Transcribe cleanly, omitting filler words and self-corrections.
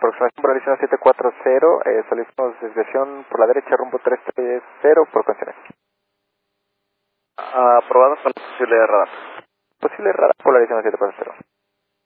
aproximación polarización 740, solicitamos desviación por la derecha rumbo 330 por condiciones. Aprobado con posible radar. Posible radar, polarización 740.